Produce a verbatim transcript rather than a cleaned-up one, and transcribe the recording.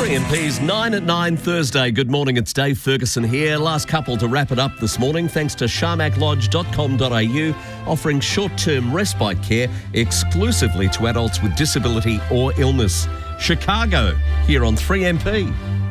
three M Ps, nine at nine Thursday. Good morning, it's Dave Ferguson here. Last couple to wrap it up this morning, thanks to sharmac lodge dot com dot a u, offering short-term respite care exclusively to adults with disability or illness. Chicago, here on three M P.